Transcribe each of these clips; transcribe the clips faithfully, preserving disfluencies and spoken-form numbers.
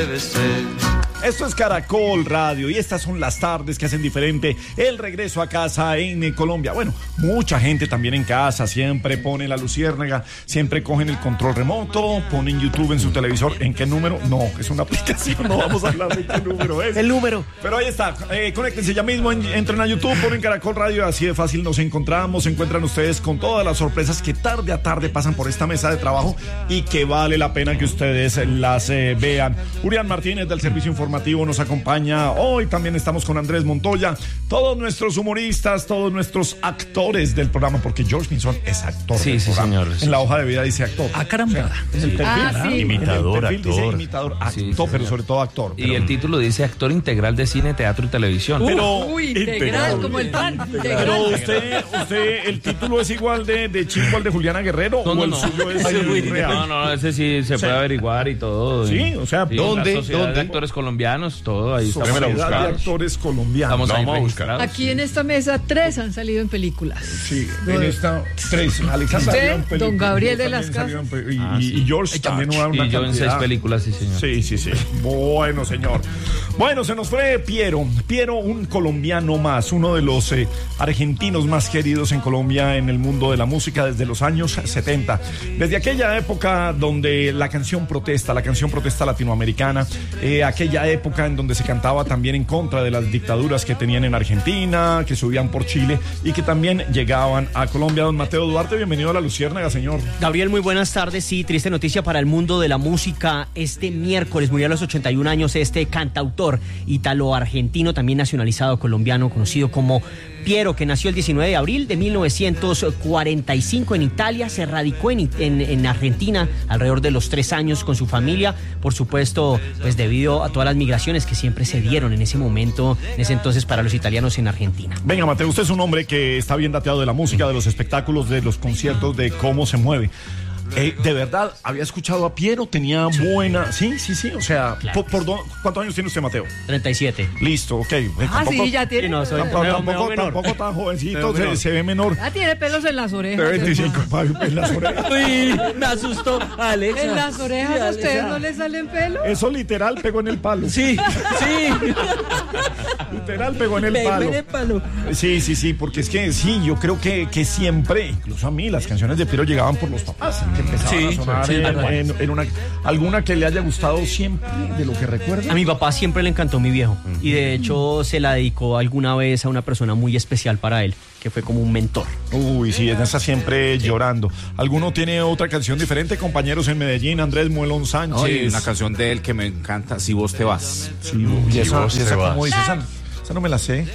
debe ser. Esto es Caracol Radio y estas son las tardes que hacen diferente el regreso a casa en Colombia. Bueno, mucha gente también en casa siempre pone la luciérnaga, siempre cogen el control remoto, ponen YouTube en su televisor. ¿En qué número? No, es una aplicación, no vamos a hablar de qué número es. El número. Pero ahí está, eh, conéctense ya mismo, en, entren a YouTube, ponen Caracol Radio, así de fácil nos encontramos, se encuentran ustedes con todas las sorpresas que tarde a tarde pasan por esta mesa de trabajo y que vale la pena que ustedes las eh, vean. Urián Martínez del Servicio Informativo nos acompaña hoy, también estamos con Andrés Montoya, todos nuestros humoristas, todos nuestros actores del programa, porque George Pinzón es actor. Sí, del sí, programa. señor. En la hoja de vida dice actor. Ah, caramba. O sea, es el perfil, Ah, sí. Imitador, el perfil actor. dice imitador, actor, Sí, sí, pero sí. sobre todo actor. Y pero- el título dice actor integral de cine, teatro y televisión. Pero Uy, integral, como el pan. Pero Integral. usted, usted, el título es igual de, de Chico al de Juliana Guerrero, No, o no, el no. suyo es Ay, el uy, real. no, no, ese sí se puede averiguar y todo. Sí, o sea, Sí, ¿dónde? la sociedad ¿Dónde? de actores colombianos, todo ahí está. Sociedad de buscados. actores colombianos. Estamos ahí Vamos a buscar. registrados. Aquí en esta mesa tres han salido en películas. Sí, en esta tres. Alexandra Usted, salió en películas, don Gabriel de yo las también salí en pe- y, Ah, y- sí. y George también una, una Y yo en seis cantidad. películas, sí, señor. Sí, sí, sí. Bueno, señor. Bueno, se nos fue Piero. Piero, un colombiano más, uno de los eh, argentinos más queridos en Colombia en el mundo de la música desde los años setenta. Desde aquella época donde la canción protesta, la canción protesta latinoamericana, eh, aquella época en donde se cantaba también en contra de las dictaduras que tenían en Argentina, que subían por Chile y que también llegaban a Colombia. Don Mateo Duarte, bienvenido a La Luciérnaga, señor. Gabriel, muy buenas tardes. Sí, triste noticia para el mundo de la música. Este miércoles murió a los ochenta y un años este cantautor italo-argentino, también nacionalizado colombiano, conocido como Piero, que nació el diecinueve de abril de mil novecientos cuarenta y cinco en Italia, se radicó en, en, en Argentina alrededor de los tres años con su familia, por supuesto, pues debido a todas las migraciones que siempre se dieron en ese momento, en ese entonces para los italianos en Argentina. Venga, Mateo, usted es un hombre que está bien dateado de la música, de los espectáculos, de los conciertos, de cómo se mueve. Eh, de verdad, había escuchado a Piero, tenía buena... Sí, sí, sí, o sea, Claro. por, por do- ¿cuántos años tiene usted, Mateo? treinta y siete. Listo, ok. Eh, Ah, tampoco- sí, ya tiene. Sí, no, soy- Tampoco, Me veo- me tampoco, veo menor. tampoco tan jovencito, Me veo se, menor. se ve menor. Ah, tiene pelos en las De orejas. veinticinco, en las orejas. Uy, me asustó, Alexa. ¿En las orejas a ustedes no les salen pelos? Eso literal pegó en el palo. Sí, sí. Literal pegó en el Pegó palo. en el palo. Sí, sí, sí, porque es que sí, yo creo que, que siempre, incluso a mí, las canciones de Piero llegaban por los papás, que empezaban Sí, a sonar sí, en, verdad. en- en una, alguna que le haya gustado siempre, de lo que recuerda. A mi papá siempre le encantó mi viejo y de hecho se la dedicó alguna vez a una persona muy especial para él, que fue como un mentor. Uy, sí, en esa siempre llorando. ¿Alguno tiene otra canción diferente, compañeros en Medellín? Andrés Muelón Sánchez. Oye, una canción de él que me encanta, Si vos te vas. Sí, y esa, vos y esa te ¿cómo vas. dice? Esa, esa no me la sé.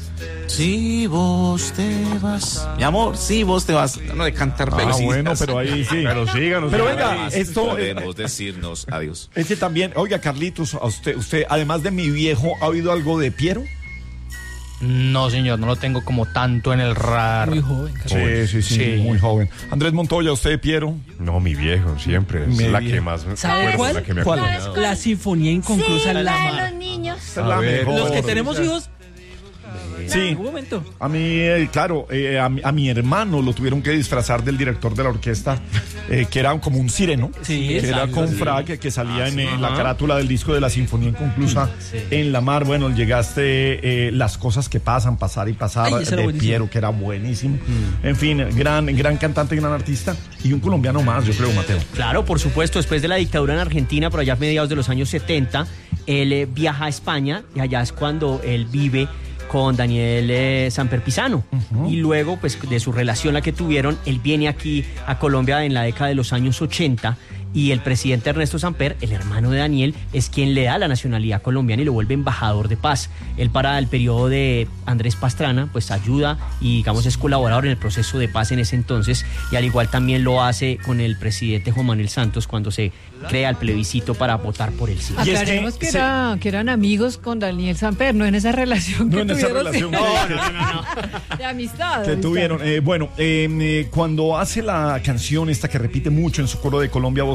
Si vos te vas. Mi amor, si vos te vas. No de cantar Ah, velocitas. bueno, pero ahí sí. Pero síganos. Pero síganos. venga, esto... eh, Podemos decirnos adiós. Es que también, oiga, Carlitos, a usted, usted, además de mi viejo, ¿ha oído algo de Piero? No, señor, no lo tengo como tanto en el radar. Muy joven. Sí, sí, sí, Sí. muy joven. Andrés Montoya, ¿usted, Piero? No, mi viejo, siempre. Es Mi la viejo. que más me ¿Sabe acuerdo, cuál? la que me ¿Cuál? acompañaba. La sinfonía inconclusa Sí, en la la de mar. los niños. Esa es la A ver, mejor. Los que tenemos hijos, Sí, en algún momento. a mí, eh, claro, eh, a, mi, a mi hermano lo tuvieron que disfrazar del director de la orquesta, eh, que era como un sireno, Sí, que era exacto, con sí. frac, que, que salía en, eh, la carátula del disco de la Sinfonía Inconclusa en la mar. Bueno, llegaste eh, Las cosas que pasan, pasar y pasar, Ay, ese era de buenísimo. Piero, que era buenísimo. En fin, gran, gran cantante, gran artista y un colombiano más, yo creo, Mateo. Claro, por supuesto, después de la dictadura en Argentina, por allá a mediados de los años setenta, él eh, viaja a España y allá es cuando él vive con Daniel eh, Samper Pisano. Y luego, pues, de su relación la que tuvieron, él viene aquí a Colombia en la década de los años ochenta y el presidente Ernesto Samper, el hermano de Daniel, es quien le da la nacionalidad colombiana y lo vuelve embajador de paz. Él para el periodo de Andrés Pastrana, pues ayuda y digamos es colaborador en el proceso de paz en ese entonces y al igual también lo hace con el presidente Juan Manuel Santos cuando se crea el plebiscito para votar por el sí. Y es que Aclaremos que, se- era, que eran amigos con Daniel Samper, no en esa relación que No en esa tuvieron relación de, que- de amistad. que amistad. tuvieron. Eh, bueno, eh, eh, cuando hace la canción esta que repite mucho en su coro de Colombia, Vos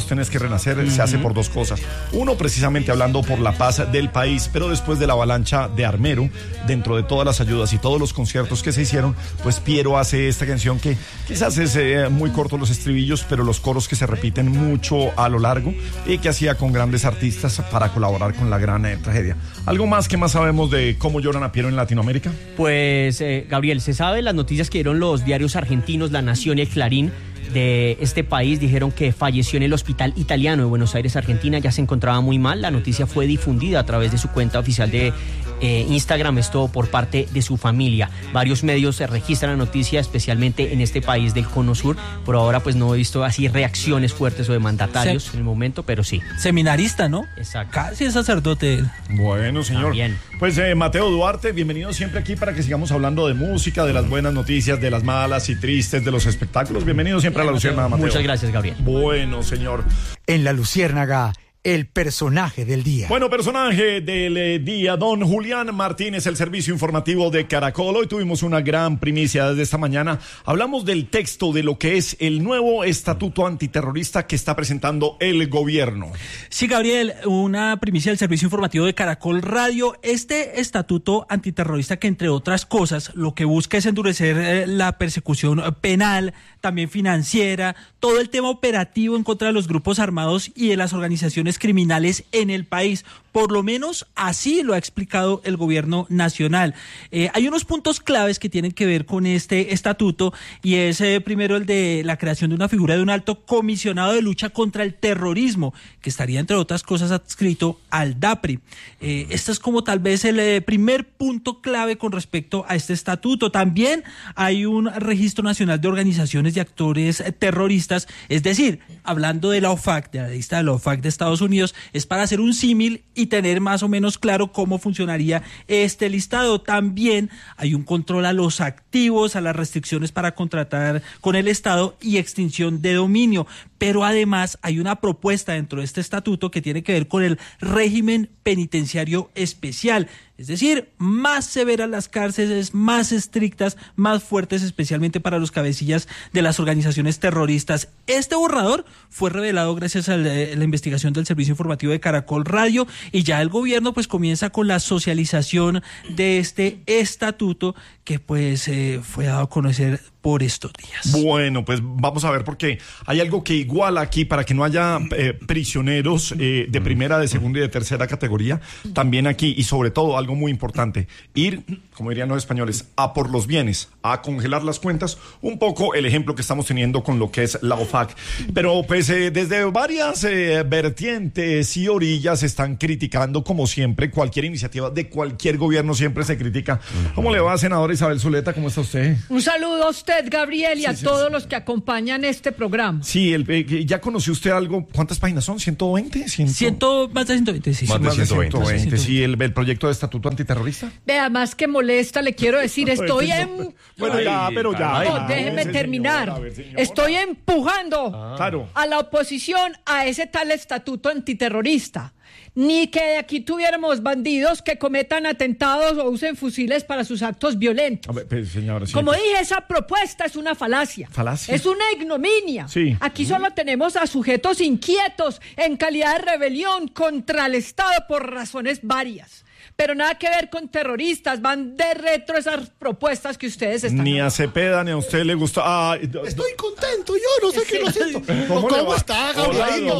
Demóstenes que renacer uh-huh. se hace por dos cosas. Uno, precisamente hablando por la paz del país, pero después de la avalancha de Armero, dentro de todas las ayudas y todos los conciertos que se hicieron, pues Piero hace esta canción que quizás es eh, muy corto los estribillos, pero los coros que se repiten mucho a lo largo y que hacía con grandes artistas para colaborar con la gran eh, tragedia. ¿Algo más que más sabemos de cómo lloran a Piero en Latinoamérica? Pues, eh, Gabriel, se sabe las noticias que dieron los diarios argentinos, La Nación y El Clarín, de este país. Dijeron que falleció en el hospital italiano de Buenos Aires, Argentina. Ya se encontraba muy mal. La noticia fue difundida a través de su cuenta oficial de eh, Instagram, esto por parte de su familia. Varios medios se registran la noticia, especialmente en este país del Cono Sur. Por ahora pues no he visto así reacciones fuertes o de mandatarios Se... en el momento, pero sí. Seminarista, ¿no? Exacto. Casi es sacerdote. Bueno, señor. Bien. Pues eh, Mateo Duarte, bienvenido siempre aquí para que sigamos hablando de música, de las buenas noticias, de las malas y tristes, de los espectáculos. Bienvenido siempre a La Luciérnaga, Mateo. Muchas gracias, Gabriel. Bueno, señor. En La Luciérnaga, el personaje del día. Bueno, personaje del eh, día, don Julián Martínez, el servicio informativo de Caracol. Hoy tuvimos una gran primicia desde esta mañana. Hablamos del texto de lo que es el nuevo estatuto antiterrorista que está presentando el gobierno. Sí, Gabriel, una primicia del servicio informativo de Caracol Radio. Este estatuto antiterrorista que, entre otras cosas, lo que busca es endurecer eh, la persecución penal, también financiera, todo el tema operativo en contra de los grupos armados y de las organizaciones criminales en el país. Por lo menos así lo ha explicado el gobierno nacional. Eh, hay unos puntos claves que tienen que ver con este estatuto y es eh, primero el de la creación de una figura de un alto comisionado de lucha contra el terrorismo, que estaría entre otras cosas adscrito al DAPRI. Eh, este es como tal vez el eh, primer punto clave con respecto a este estatuto. También hay un registro nacional de organizaciones y actores eh, terroristas, es decir, hablando de la O F A C, de la lista de la O F A C de Estados Unidos, es para hacer un símil y tener más o menos claro cómo funcionaría este listado. También hay un control a los activos, a las restricciones para contratar con el Estado y extinción de dominio. Pero además hay una propuesta dentro de este estatuto que tiene que ver con el régimen penitenciario especial. Es decir, más severas las cárceles, más estrictas, más fuertes, especialmente para los cabecillas de las organizaciones terroristas. Este borrador fue revelado gracias a la, a la investigación del servicio informativo de Caracol Radio y ya el gobierno pues comienza con la socialización de este estatuto que pues eh, fue dado a conocer por estos días. Bueno, pues vamos a ver porque hay algo que iguala aquí para que no haya eh, prisioneros eh, de primera, de segunda y de tercera categoría. También aquí, y sobre todo algo muy importante, ir, como dirían los españoles, a por los bienes, a congelar las cuentas, un poco el ejemplo que estamos teniendo con lo que es la O F A C. Pero pues eh, desde varias eh, vertientes y orillas están criticando, como siempre, cualquier iniciativa de cualquier gobierno siempre se critica. ¿Cómo le va, senadora Isabel Zuleta? ¿Cómo está usted? Un saludo a usted, Gabriel, y sí, a sí, todos sí. los que acompañan este programa. Sí, el, eh, ¿ya conoció usted algo? ¿Cuántas páginas son? ¿ciento veinte? ¿cien? Ciento, más de ciento veinte, sí. Más de Más de ciento veinte. ciento veinte, sí, el, el proyecto de estatuto antiterrorista. Vea, más que molesta, le quiero decir, estoy en... Bueno, ya, pero ya. No, ya, déjeme sí, terminar. señora, a ver, señora. Estoy empujando Ah. Claro. a la oposición a ese tal estatuto antiterrorista. Ni que de aquí tuviéramos bandidos que cometan atentados o usen fusiles para sus actos violentos. A ver, pues, señora, sí. Como dije, esa propuesta es una falacia. ¿Falacia? Es una ignominia. Sí. Aquí solo tenemos a sujetos inquietos en calidad de rebelión contra el Estado por razones varias. Pero nada que ver con terroristas, van de retro esas propuestas que ustedes están... Ni a Cepeda ni a usted le gusta. Ah, Estoy contento, yo no sé qué lo siento. ¿Cómo, ¿Cómo, le va? está, Hola, Gabrielito?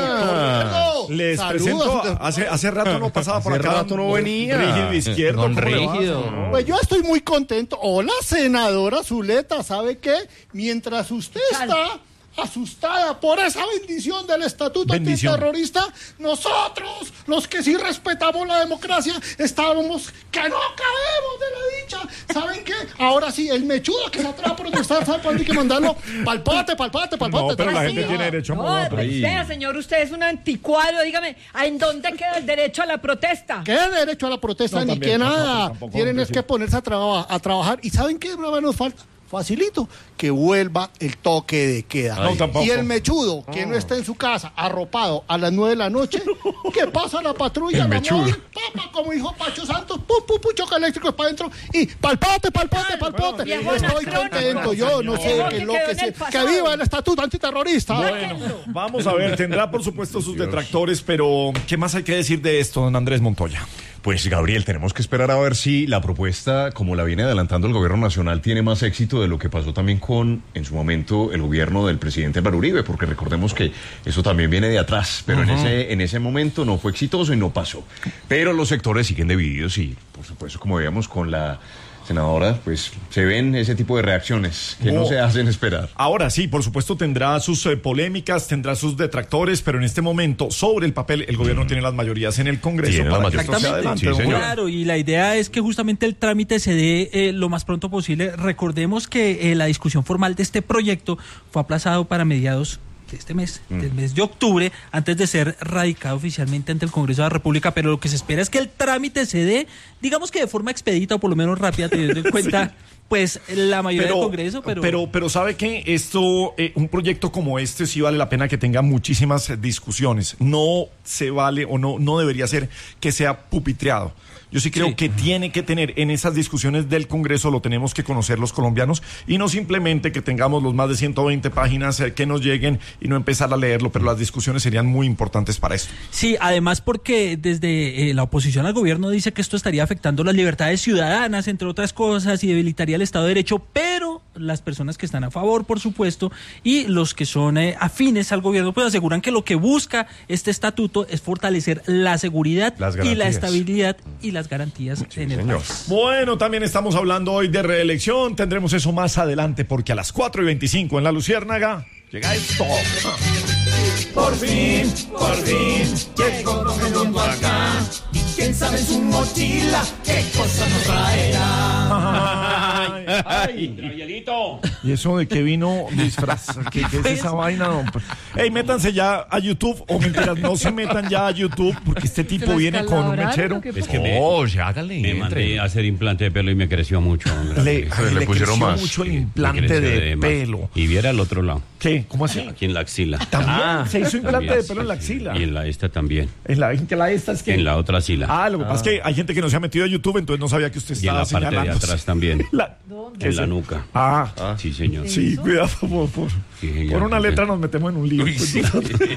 buena. Les Saludos. presento, hace, hace rato no pasaba por Hace acá. rato no venía. Rígido izquierdo. Don ¿cómo le va? Rígido. Pues yo estoy muy contento. Hola, senadora Zuleta, ¿sabe qué? Mientras usted está asustada por esa bendición del estatuto Bendición. antiterrorista, nosotros, los que sí respetamos la democracia, estábamos que no cabemos de la dicha. ¿Saben qué? Ahora sí, el mechudo que se atreve a protestar, ¿sabe cuándo hay que mandarlo? Palpate, palpate, palpate. No, pero la ¿Ah, gente sí? tiene derecho a No, mover. pues, vea, señor, usted es un anticuado. Dígame, ¿en dónde queda el derecho a la protesta? ¿Qué derecho a la protesta? No, Ni también, que tampoco, nada. tampoco, Tienen hombre, es sí. que ponerse a, traba- a trabajar. ¿Y saben qué brava nos falta? Facilito, que vuelva el toque de queda. No, tampoco. Y el mechudo, que no está en su casa, arropado a las nueve de la noche, que pasa la patrulla, El la mechudo. móvil, pa, pa, como dijo Pacho Santos, pu, pu, pu, choque eléctrico para adentro y palpote, palpote, palpote. Viejo Estoy anacrónico. contento, yo no sé Viejo qué que es lo quedó que en se... el Que pasado. viva el estatuto antiterrorista. Bueno, vamos a ver, tendrá por supuesto sus detractores, pero ¿qué más hay que decir de esto, don Andrés Montoya? Pues Gabriel, tenemos que esperar a ver si la propuesta, como la viene adelantando el gobierno nacional, tiene más éxito de lo que pasó también con, en su momento, el gobierno del presidente Álvaro Uribe, porque recordemos que eso también viene de atrás, pero uh-huh. en ese en ese momento no fue exitoso y no pasó. Pero los sectores siguen divididos y, por supuesto, como veíamos con la senadora, pues se ven ese tipo de reacciones que no, no se hacen esperar. Ahora sí, por supuesto tendrá sus eh, polémicas, tendrá sus detractores, pero en este momento, sobre el papel, el gobierno mm. tiene las mayorías en el Congreso tiene para la que esto sea adelante. Sí, claro, y la idea es que justamente el trámite se dé eh, lo más pronto posible. Recordemos que eh, la discusión formal de este proyecto fue aplazado para mediados de este mes, mm. del mes de octubre, antes de ser radicado oficialmente ante el Congreso de la República, pero lo que se espera es que el trámite se dé, digamos que de forma expedita o por lo menos rápida, teniendo en cuenta sí. pues la mayoría pero, del Congreso, pero... Pero, pero ¿sabe qué? Esto, eh, un proyecto como este sí vale la pena que tenga muchísimas discusiones. No se vale o no, no debería ser que sea pupitreado. Yo sí creo sí. que tiene que tener en esas discusiones del Congreso, lo tenemos que conocer los colombianos y no simplemente que tengamos los más de ciento veinte páginas eh, que nos lleguen y no empezar a leerlo, pero las discusiones serían muy importantes para esto. Sí, además porque desde eh, la oposición al gobierno dice que esto estaría afectando las libertades ciudadanas, entre otras cosas, y debilitaría el Estado de Derecho, pero las personas que están a favor, por supuesto, y los que son eh, afines al gobierno, pues aseguran que lo que busca este estatuto es fortalecer la seguridad y la estabilidad y la las garantías sí, en el señor. País. Bueno, también estamos hablando hoy de reelección. Tendremos eso más adelante porque a las cuatro y veinticinco en La Luciérnaga llega esto. Por fin, por fin, llegó Don Redondo acá. Y quién sabe en su mochila qué cosa nos traerá. Ay, ay, Gabrielito. ¿Y eso de qué vino disfraz? ¿Qué, qué es esa vaina? No? Ey, métanse ya a YouTube, o mentiras, no se metan ya a YouTube, porque este tipo viene con un mechero. Es que me, oh, ya hágale. Me mandé a hacer implante de pelo y me creció mucho. Hombre. Le, le, le pusieron más. mucho el implante de, de pelo. Y viera al otro lado. ¿Qué? ¿Cómo así? Aquí en la axila. ¿También? Ah, se hizo implante también, de pelo en la axila. Y en la esta también. ¿En la, en la esta es que? En la otra axila. Ah, lo que ah. pasa es que hay gente que no se ha metido a YouTube, entonces no sabía que usted estaba señalando. Y en la parte de atrás también. La, en la nuca. Ah. ah. Sí, señor. Sí, ¿eso? Cuidado, por, por, sí, por una letra nos metemos en un lío. Uy, sí.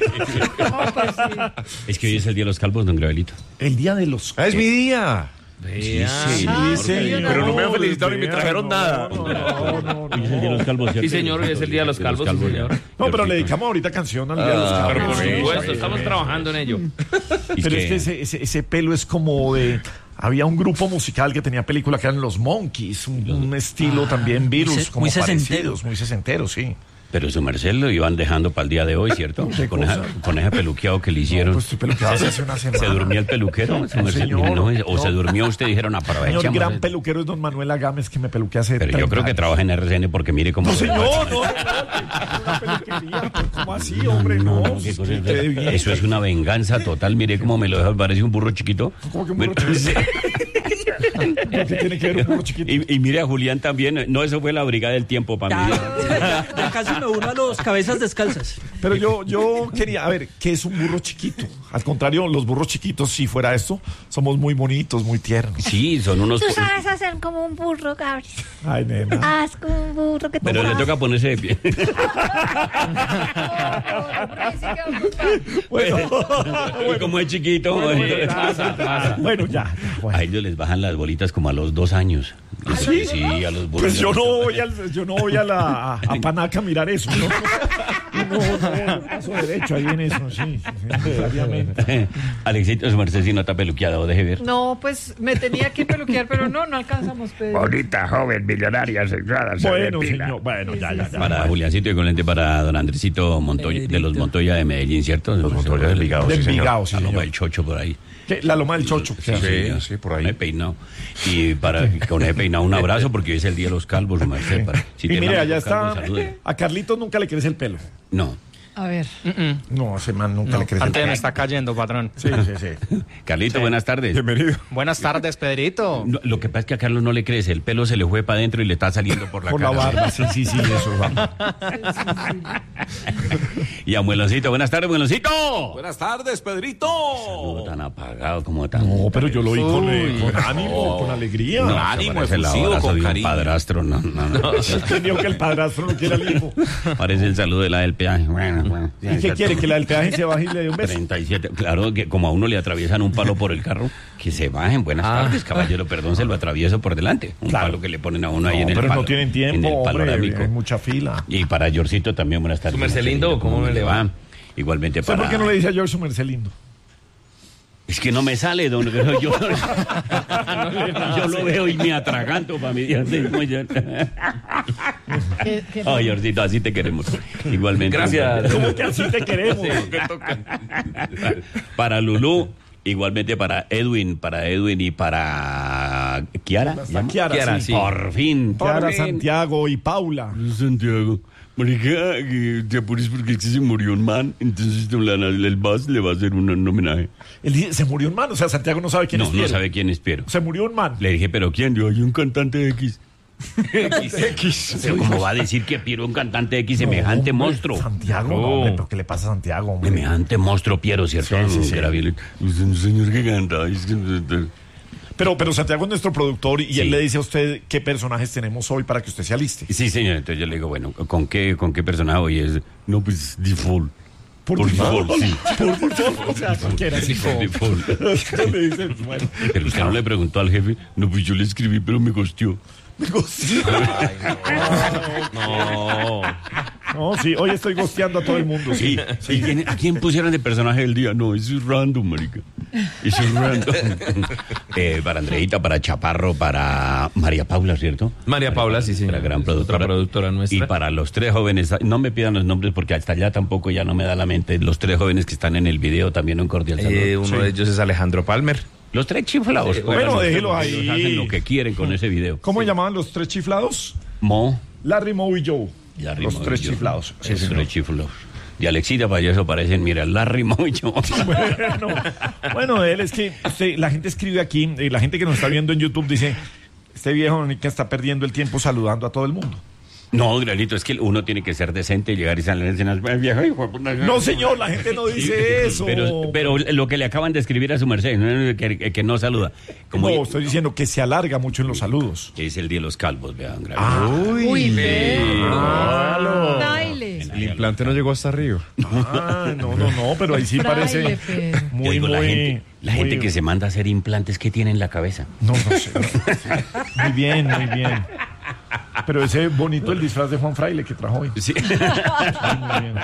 Es que hoy es el Día de los Calvos, don Gabrielito. El Día de los Calvos. Ah, es mi día. Vea, sí, ah, sí, señor, pero no me han felicitado ni me trajeron no, nada. No, no, no, no, hoy es el Día de los Calvos. Sí, señor, hoy es el Día de los Calvos. Sí, señor. No, pero le dedicamos ahorita canción al Día de los Calvos. Pero por supuesto, estamos trabajando en ello. Pero es que ese, ese, ese pelo es como de... Había un grupo musical que tenía película que eran los Monkeys, un, un estilo ah, también Beatles, como muy parecidos, muy sesenteros, sí. Pero su merced lo iban dejando para el día de hoy, ¿cierto? Con, esa, con ese peluqueado que le hicieron. No, pues peluqueado se hace una semana. ¿Se durmió el peluquero? Su merced, señor, no, o no. se durmió usted, dijeron aprovechamos. El gran peluquero es don Manuel Agames, que me peluquea hace Pero yo creo que trabaja en R C N porque mire cómo... No, señor, no, no, una peluquería. ¿Cómo así, hombre? No, no, ¿qué cosa es? Eso es una venganza total. Mire cómo me lo deja, parece un burro chiquito. ¿Cómo que un burro chiquito? ¿Qué tiene que ver un burro chiquito? Y, y mire a Julián también. No, eso fue la brigada del tiempo para mí. Ya, ya casi me uno a los cabezas descalzas. Pero yo, yo quería, a ver, ¿qué es un burro chiquito? Al contrario, los burros chiquitos, si fuera esto, somos muy bonitos, muy tiernos. Sí, son unos... Tú sabes hacer como un burro, Gabriel. Ay, nena. Haz como un burro que te Pero le toca ponerse de pie. Bueno, y como es chiquito... Bueno, bueno, pasa, pasa. bueno ya. Bueno. A ellos les bajan las bolitas como a los dos años. ¿Ah, sí? Sí, a los burros. Pues yo no voy, al, yo no voy a la a, a Panaca a mirar eso, ¿no? No, no, paso derecho ahí en eso, sí, necesariamente. Alexito, su merced, si no está peluqueado, deje ver. No, pues me tenía que peluquear, pero no, no alcanzamos, Pedro. Bonita, joven, millonaria, sexuada. Bueno, señor, bueno, ya, ya, ya. Para Juliancito y con lente para don Andresito Montoya, de los Montoya de Medellín, ¿cierto? Los Montoya del Vigado, del sí, Vigado, sí, la señor. Loma del Chocho por ahí. ¿Qué? La Loma del Chocho. Sí, sí, sí, sí, por ahí. Me he peinado. Y para con ese peinado, un abrazo, porque hoy es el Día de los calvos, su merced. Para, si y mire, allá está. Calvo, a Carlitos nunca le crece el pelo. No. A ver. No, ese man nunca No, le crece. antes el me pelo. está cayendo, patrón. Sí, sí, sí. Carlito, Sí. buenas tardes. Bienvenido. Buenas tardes, Pedrito. No, lo que pasa es que a Carlos no le crece, el pelo se le fue para adentro y le está saliendo por la Por cara. la barba, sí, sí, sí, eso va. Y a Mueloncito, buenas tardes, Mueloncito. Buenas tardes, Pedrito. No tan apagado como tan... No, pero yo lo vi con, eh, Uy, con ánimo, con alegría. No, ánimo, parece el efusivo, abrazo con de un cariño. padrastro, no, no, no. Entendió que el padrastro no quiere al hijo. Parece el saludo de la del peaje. Bueno, bueno. ¿Y qué quiere? ¿Que la del peaje se baje y le dé un beso? treinta y siete. Claro, que como a uno le atraviesan un palo por el carro, que se bajen. Buenas tardes, caballero, perdón, se lo atravieso por delante. Un Claro. palo que le ponen a uno ahí No, en el pero palo. no tienen en tiempo, el hombre, panorámico. hay mucha fila. Y para Yorcito también, buenas tardes. Su merced lindo, ¿cómo le va? Igualmente ¿Usted para... por qué no le dice a George su merced lindo? Es que no me sale, don. Yo, yo, yo lo veo y me atraganto para mi Dios. ¿Qué- qué- Ay, Yorcito, así te queremos. Igualmente. Gracias. ¿Cómo que así te queremos? Para Lulú, igualmente para Edwin, para Edwin y para Kiara. ¿se llama? Kiara, Kiara, sí. sí. Por fin. por Kiara, fin. Santiago y Paula. Santiago. Marica, que te apures porque se murió un man, entonces la- la- el B A S le va a hacer un, un homenaje. Él dice, se murió un man, o sea, Santiago no sabe quién No, es no Piero. sabe quién es Piero. Se murió un man. Le dije, ¿pero quién? Yo, hay un cantante X. X. Pero ¿cómo va a decir que Piero es un cantante X semejante No, hombre, monstruo? Santiago, No. no, hombre, pero ¿qué le pasa a Santiago, hombre? Semejante monstruo Piero, ¿cierto? Sí, sí, sí. Que era bien- un señor que canta. es que- Pero, pero Santiago es nuestro productor y Sí. él le dice a usted qué personajes tenemos hoy para que usted se aliste. Sí, señor. Entonces yo le digo, bueno, ¿con qué, con qué personaje hoy es? No, pues default. Por Por default. default, sí. Por default, o sea, cualquiera. sí. Por default. Usted le dice, bueno, Pero usted no le preguntó al jefe. No, pues yo le escribí, pero me costeó. me gosteo. No. No, sí, hoy estoy gosteando a todo el mundo, sí. Sí. ¿Y quién- a quién pusieron de personaje del día? No, eso es random, marica. Eso es random. Eh, para Andreita, para Chaparro, para María Paula, ¿cierto? María Paula, sí, sí. La gran productora. La productora nuestra. Y para los tres jóvenes, no me pidan los nombres porque hasta allá tampoco ya no me da la mente. Los tres jóvenes que están en el video también un cordial saludo. Eh, uno Sí. de ellos es Alejandro Palmer. Los tres chiflados. Sí, bueno, Pónganlos, déjelo ellos ahí. hacen lo que quieren con ese video. ¿Cómo llamaban los tres chiflados? Mo. Larry, Moe y Joe. Larry, los Moe tres y yo. chiflados. Sí, Los señor. tres chiflados. Y Alexita Payaso parecen, mira, Larry Moe y yo. Bueno, bueno, él es que usted- la gente escribe aquí, y la gente que nos está viendo en YouTube dice, este viejo que está perdiendo el tiempo saludando a todo el mundo. No, Granito, es que uno tiene que ser decente y llegar y salir en escenas. Viejo, hijo de puta. No, señor, la gente no dice eso. Pero, pero lo que le acaban de escribir a su merced, ¿no? que, que no saluda. Como no, estoy diciendo que se alarga mucho en los saludos. es el día de los calvos, vean, Granito. Ah, Uy, ve. claro. Fraile. El implante no llegó hasta arriba. Ah, no, no, no, pero ahí sí Fraile, parece Pedro. Yo muy, digo, muy... la gente, la muy- gente que se manda a hacer implantes, ¿qué tiene en la cabeza? No, no sé. no. Muy bien, muy bien. Pero ese bonito el disfraz de Juan Fraile que trajo hoy. Sí. Muy bien.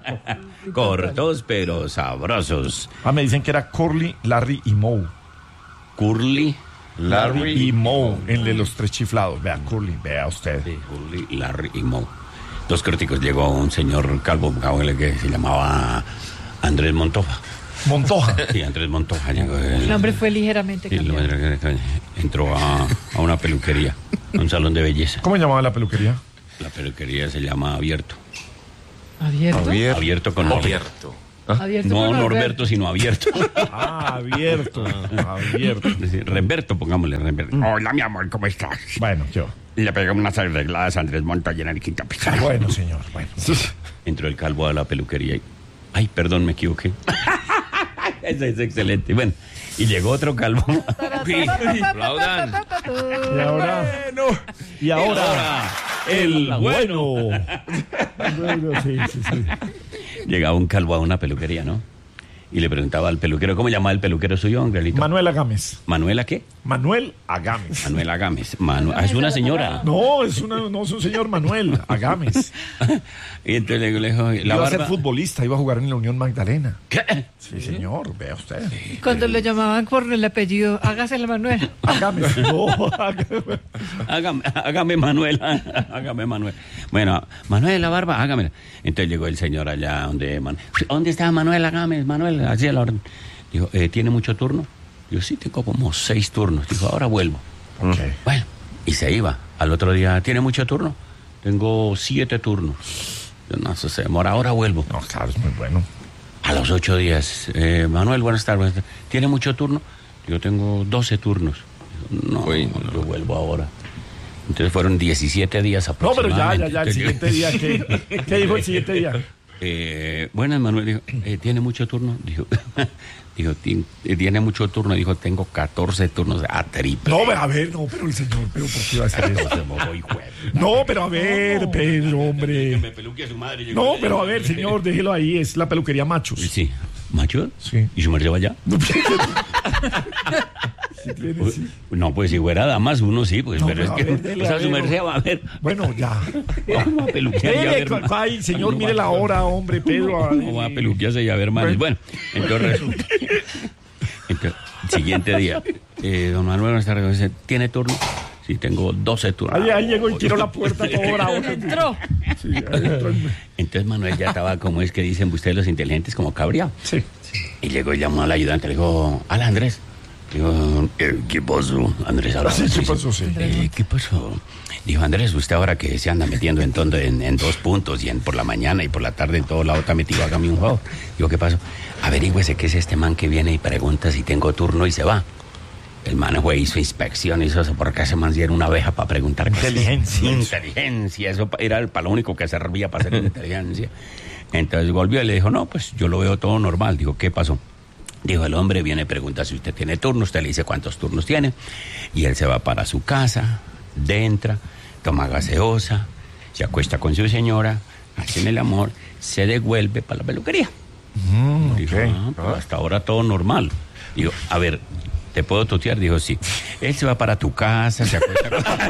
Cortos, pero sabrosos. Ah, me dicen que era Curly, Larry y Moe. Curly. Larry y Moe, en de los tres chiflados. Vea, Curly, vea usted. Sí, Curly, Larry y Moe. Dos críticos. Llegó un señor calvo que se llamaba Andrés Montoja. Montoja. Sí, Andrés Montoja. Llegó, El nombre fue ligeramente Sí, lo- cambiado. entró a, a una peluquería, a un salón de belleza. ¿Cómo llamaba la peluquería? La peluquería se llama Abierto. ¿Abierto? Abierto. Abierto con Abierto. Abierto No con Norberto, sino Abierto. Ah, abierto. Abierto. Es decir, Remberto, pongámosle Remberto. Hola, mi amor, ¿cómo estás? Bueno, yo. Le pegamos unas arregladas a Andrés Montoya en el quinta pizarra. Bueno, señor, bueno. Entró el calvo a la peluquería y... Ay, perdón, me equivoqué. Ese es excelente. Bueno, y llegó otro calvo. Aplaudan. Y ahora. Y ahora. El bueno. Bueno, sí, sí, sí. Llegaba un calvo a una peluquería, ¿no? Y le preguntaba al peluquero, ¿cómo llamaba el peluquero suyo, Angelito? Manuela Gámez. ¿Manuela qué? Manuel Agames. Manuela Gámez. Manu- ah, es una señora. No, es, una, no, es un señor Manuel Agames. Y entonces le le dijo, la Iba a ser barba... futbolista, iba a jugar en la Unión Magdalena. ¿Qué? Sí, señor, vea usted. Cuando le llamaban por el apellido, hágase el Manuel. Agames. No, Agames. Hágame, hágame Manuel, hágame Manuel. Bueno, Manuel, la barba, hágame. Entonces llegó el señor allá donde... Man- ¿Dónde está Manuel? Hágame, Manuel, así a la orden. Dijo, eh, ¿tiene mucho turno? Digo, sí, tengo como seis turnos. Dijo, ahora vuelvo. Ok. Bueno, y se iba. Al otro día, ¿tiene mucho turno? Tengo siete turnos. No, eso se demora, ahora vuelvo. No, claro, es muy bueno. A los ocho días, eh, Manuel, buenas tardes. ¿Tiene mucho turno? Yo tengo doce turnos. No, Uy, no, yo vuelvo ahora. Entonces fueron diecisiete días No, pero aproximadamente. ya, ya, ya, el siguiente día, ¿qué, ¿qué dijo el siguiente día? Eh, buenas, Manuel, dijo, eh, ¿tiene mucho turno? Dijo, dijo, "Tien- eh, ¿tiene mucho turno? Dijo, tengo catorce turnos a triple. No, a ver, no, pero el señor, pero ¿por qué va a hacer eso? No, pero a ver, Pedro, hombre. me peluque a su madre. Yo No, creo. pero a ver, señor, déjelo ahí, es la peluquería Machos. Sí. ¿Macho? Sí. ¿Y su merced va allá? Sí tiene, sí. No, pues si fuera damas, uno sí, pues, No, pero es pero que, a ver, dele, o sea, a su ver. merced va a ver. Bueno, ya. Vamos a peluquear y a Dele, ver cu- más. ay, señor, No, mire la hora, hombre, Pedro. a- No va a peluquearse y a ver más. Bueno, entonces, entonces siguiente día, eh, don Manuel, buenas tardes, dice, ¿tiene turno? Sí, tengo doce turnos. Ahí, ahí llegó y tiró la puerta todo bravo. Entró. Sí, ahí entró. Entonces Manuel ya estaba, como es que dicen ustedes los inteligentes, como cabreado. Sí. Y llegó y llamó al ayudante, le dijo, hola Andrés. Dijo, eh, ¿qué pasó? Andrés hablaba Sí, ¿qué así, pasó? Sí. Eh, ¿Qué pasó? Dijo, Andrés, usted ahora que se anda metiendo en, todo, en, en dos puntos y en por la mañana y por la tarde en todo lado está metido, hágame un favor. Digo, ¿qué pasó? Averígüese qué es este man que viene y pregunta si tengo turno y se va. El man fue, hizo inspección, hizo eso, porque ese man sí era una abeja para preguntar cosas. Inteligencia. Inteligencia, eso pa- era para lo único que servía para hacer inteligencia. Entonces volvió y le dijo, no, pues yo lo veo todo normal. Digo, ¿qué pasó? Dijo, el hombre viene y pregunta si usted tiene turno, usted le dice cuántos turnos tiene, y él se va para su casa, entra, toma gaseosa, se acuesta con su señora, hacen el amor, se devuelve para la peluquería. Mm, Dijo, ok. ah, pues hasta ahora todo normal. Digo, a ver, ¿te puedo tutear? Dijo, sí. Él se va para tu casa, se acuesta con...